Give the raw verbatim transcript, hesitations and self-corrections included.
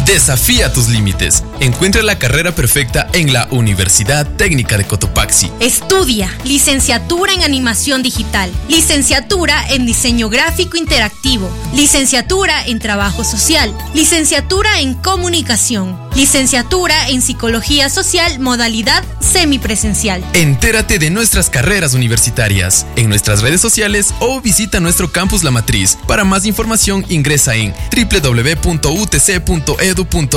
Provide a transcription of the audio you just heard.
Desafía tus límites. Encuentra la carrera perfecta en la Universidad Técnica de Cotopaxi. Estudia licenciatura en animación digital, licenciatura en diseño gráfico interactivo, licenciatura en trabajo social, licenciatura en comunicación, licenciatura en psicología social, modalidad semipresencial. Entérate de nuestras carreras universitarias en nuestras redes sociales o visita nuestro campus La Matriz. Para más información ingresa en doble u doble u doble u punto u t c punto e d u punto